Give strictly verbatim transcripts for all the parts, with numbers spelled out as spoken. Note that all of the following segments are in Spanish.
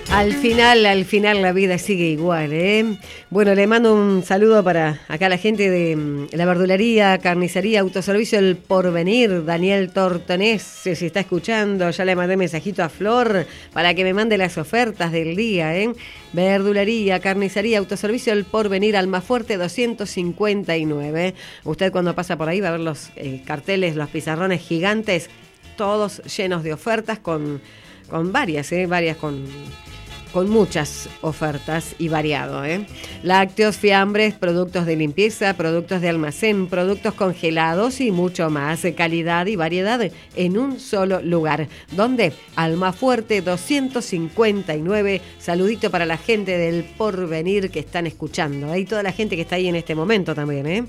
Al final, al final la vida sigue igual, ¿eh? Bueno, le mando un saludo para acá la gente de la verdulería, carnicería, autoservicio El Porvenir, Daniel Tortonés, si está escuchando, ya le mandé mensajito a Flor para que me mande las ofertas del día, ¿eh? Verdulería, carnicería, autoservicio El Porvenir, Almafuerte doscientos cincuenta y nueve. Usted cuando pasa por ahí va a ver los eh, carteles, los pizarrones gigantes, todos llenos de ofertas con, con varias, ¿eh? Varias con... con muchas ofertas y variado, ¿eh? Lácteos, fiambres, productos de limpieza, productos de almacén, productos congelados y mucho más. Calidad y variedad en un solo lugar. ¿Dónde? Almafuerte doscientos cincuenta y nueve. Saludito para la gente del Porvenir que están escuchando, ¿eh? Y toda la gente que está ahí en este momento también, ¿eh?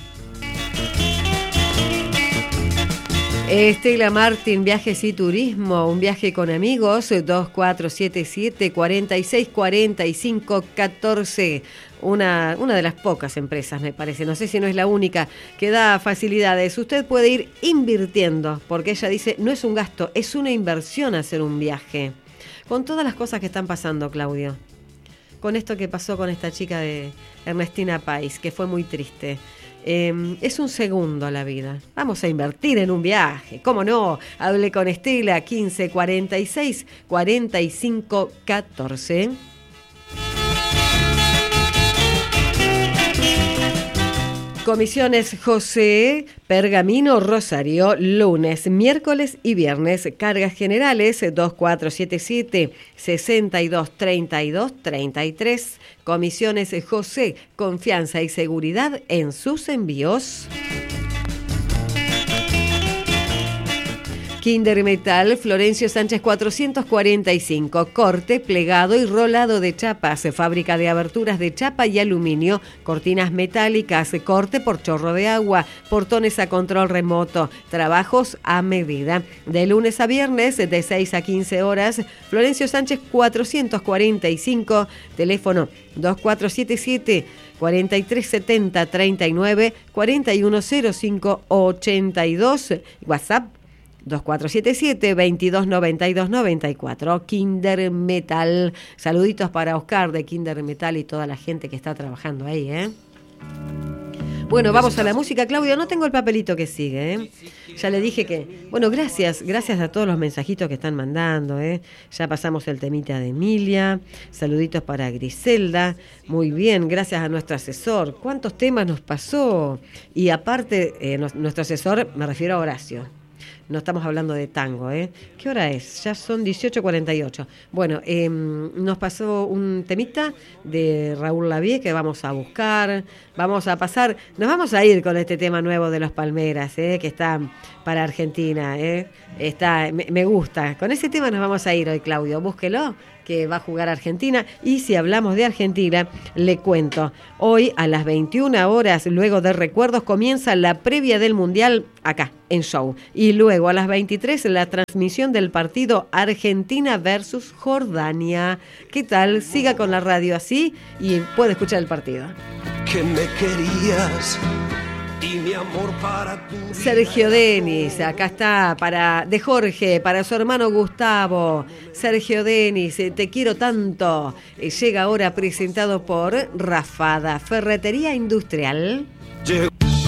Estela Martín, Viajes y Turismo, un viaje con amigos, dos cuatro siete siete, cuatro seis cuatro cinco uno cuatro, una, una de las pocas empresas me parece, no sé si no es la única, que da facilidades. Usted puede ir invirtiendo, porque ella dice, no es un gasto, es una inversión hacer un viaje. Con todas las cosas que están pasando, Claudio, con esto que pasó con esta chica de Ernestina Pais, que fue muy triste. Eh, es un segundo a la vida. Vamos a invertir en un viaje. ¿Cómo no? Hable con Estela, quince cuarenta y seis, cuarenta y cinco catorce. Comisiones José, Pergamino, Rosario, lunes, miércoles y viernes. Cargas generales dos cuatro siete siete, sesenta y dos treinta y dos treinta y tres. Comisiones José, confianza y seguridad en sus envíos. Kinder Metal, Florencio Sánchez cuatrocientos cuarenta y cinco, corte, plegado y rolado de chapas, fábrica de aberturas de chapa y aluminio, cortinas metálicas, corte por chorro de agua, portones a control remoto, trabajos a medida. De lunes a viernes, de seis a quince horas, Florencio Sánchez cuatrocientos cuarenta y cinco, teléfono dos cuatro siete siete, cuarenta y tres setenta treinta y nueve, cuarenta y uno cero cinco ochenta y dos, WhatsApp dos cuatro siete siete, veintidós noventa y dos noventa y cuatro. Kinder Metal. Saluditos para Oscar de Kinder Metal y toda la gente que está trabajando ahí, ¿eh? Bueno, vamos a la música, Claudio. No tengo el papelito que sigue, ¿eh? Ya le dije que... Bueno, gracias. Gracias a todos los mensajitos que están mandando, ¿eh? Ya pasamos el temita de Emilia. Saluditos para Griselda. Muy bien, gracias a nuestro asesor. ¿Cuántos temas nos pasó? Y aparte, eh, nuestro asesor, me refiero a Horacio. No estamos hablando de tango, ¿eh? ¿Qué hora es? Ya son dieciocho cuarenta y ocho. Bueno, eh, nos pasó un temita de Raúl Lavie que vamos a buscar. Vamos a pasar, nos vamos a ir con este tema nuevo de los Palmeras, ¿eh? Que está para Argentina, ¿eh? Está, me, me gusta. Con ese tema nos vamos a ir hoy, Claudio. Búsquelo, que va a jugar Argentina. Y si hablamos de Argentina, le cuento. Hoy a las veintiuna horas, luego de Recuerdos, comienza la previa del Mundial acá, en Show. Y luego a las veintitrés, la transmisión del partido Argentina versus Jordania. ¿Qué tal? Siga con la radio así y puede escuchar el partido. Que me querías y mi amor para tu vida. Sergio Denis, acá está, para de Jorge, para su hermano Gustavo. Sergio Denis, te quiero tanto. Llega ahora presentado por Rafada, Ferretería Industrial. Llegó